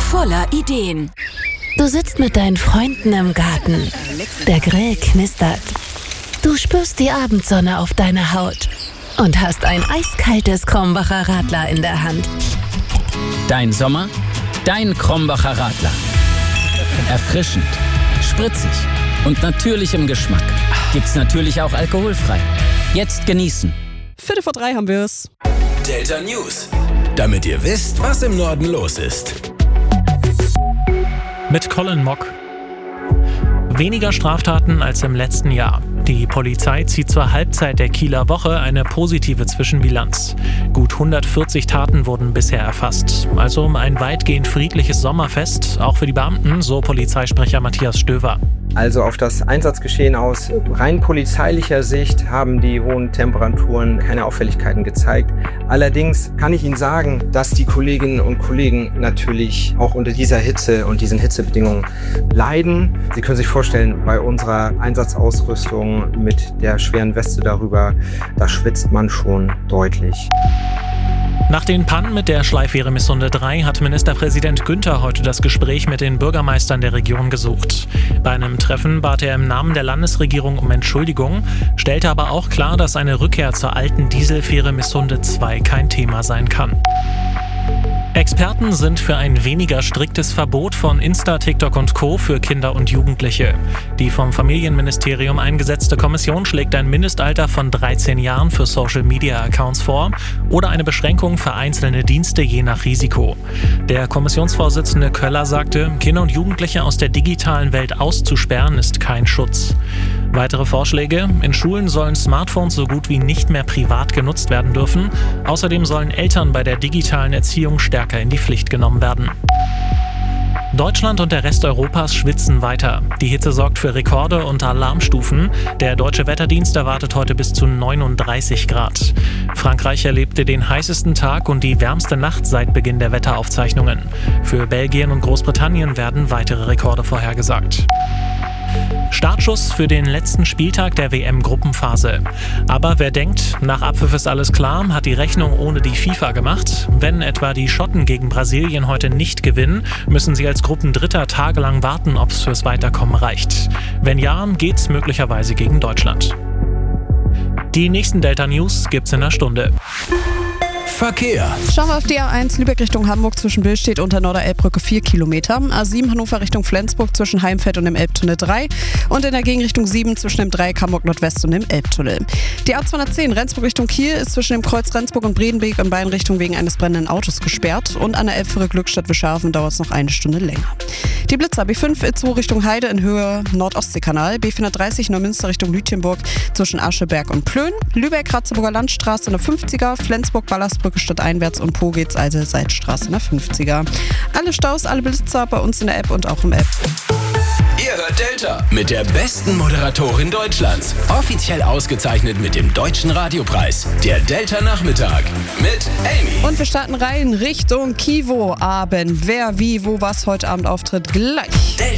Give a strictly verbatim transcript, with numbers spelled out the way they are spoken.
voller Ideen. Du sitzt mit deinen Freunden im Garten. Der Grill knistert. Du spürst die Abendsonne auf deiner Haut und hast ein eiskaltes Krombacher Radler in der Hand. Dein Sommer, dein Krombacher Radler. Erfrischend, spritzig und natürlich im Geschmack. Gibt's natürlich auch alkoholfrei. Jetzt genießen. Viertel vor drei haben wir es. Delta News. Damit ihr wisst, was im Norden los ist. Mit Colin Mock. Weniger Straftaten als im letzten Jahr. Die Polizei zieht zur Halbzeit der Kieler Woche eine positive Zwischenbilanz. Gut hundertvierzig Taten wurden bisher erfasst. Also ein weitgehend friedliches Sommerfest, auch für die Beamten, so Polizeisprecher Matthias Stöver. Also auf das Einsatzgeschehen aus rein polizeilicher Sicht haben die hohen Temperaturen keine Auffälligkeiten gezeigt. Allerdings kann ich Ihnen sagen, dass die Kolleginnen und Kollegen natürlich auch unter dieser Hitze und diesen Hitzebedingungen leiden. Sie können sich vorstellen, bei unserer Einsatzausrüstung mit der schweren Weste darüber, da schwitzt man schon deutlich. Nach den Pannen mit der Schleifwehre Missunde drei hat Ministerpräsident Günther heute das Gespräch mit den Bürgermeistern der Region gesucht. Bei einem Treffen bat er im Namen der Landesregierung um Entschuldigung, stellte aber auch klar, dass eine Rückkehr zur alten Dieselfähre Missunde zwei kein Thema sein kann. Experten sind für ein weniger striktes Verbot von Insta, TikTok und Co. für Kinder und Jugendliche. Die vom Familienministerium eingesetzte Kommission schlägt ein Mindestalter von dreizehn Jahren für Social-Media-Accounts vor oder eine Beschränkung für einzelne Dienste je nach Risiko. Der Kommissionsvorsitzende Köller sagte, Kinder und Jugendliche aus der digitalen Welt auszusperren ist kein Schutz. Weitere Vorschläge: In Schulen sollen Smartphones so gut wie nicht mehr privat genutzt werden dürfen. Außerdem sollen Eltern bei der digitalen Erziehung stärker in die Pflicht genommen werden. Deutschland und der Rest Europas schwitzen weiter. Die Hitze sorgt für Rekorde und Alarmstufen. Der Deutsche Wetterdienst erwartet heute bis zu neununddreißig Grad. Frankreich erlebte den heißesten Tag und die wärmste Nacht seit Beginn der Wetteraufzeichnungen. Für Belgien und Großbritannien werden weitere Rekorde vorhergesagt. Startschuss für den letzten Spieltag der W M-Gruppenphase. Aber wer denkt, nach Abpfiff ist alles klar, hat die Rechnung ohne die FIFA gemacht. Wenn etwa die Schotten gegen Brasilien heute nicht gewinnen, müssen sie als Gruppendritter tagelang warten, ob es fürs Weiterkommen reicht. Wenn ja, geht's möglicherweise gegen Deutschland. Die nächsten Delta News gibt's in einer Stunde. Verkehr. Schauen wir auf die A eins Lübeck Richtung Hamburg zwischen Billstedt und der Norderelbbrücke vier Kilometer. A sieben Hannover Richtung Flensburg zwischen Heimfeld und dem Elbtunnel drei. Und in der Gegenrichtung sieben zwischen dem Dreieck Hamburg Nordwest und dem Elbtunnel. Die A zweihundertzehn Rendsburg Richtung Kiel ist zwischen dem Kreuz Rendsburg und Bredenbeek in beiden Richtungen wegen eines brennenden Autos gesperrt. Und an der Elbführer Glückstadt-Wischhafen dauert es noch eine Stunde länger. Die Blitzer B fünf Itzehoe Richtung Heide in Höhe Nordostseekanal. B vierhundertdreißig Neumünster Richtung Lütjenburg zwischen Ascheberg und Plön. Lübeck Ratzeburger Landstraße in der fünfziger. Flensburg Ballastbrücke stadteinwärts und Po geht's also Seitstraße in der fünfziger. Alle Staus, alle Blitzer bei uns in der App und auch im App. Ihr hört Delta mit der besten Moderatorin Deutschlands. Offiziell ausgezeichnet mit dem Deutschen Radiopreis. Der Delta Nachmittag mit Amy. Und wir starten rein Richtung Kivo Abend. Wer, wie, wo, was heute Abend auftritt, gleich. Delta.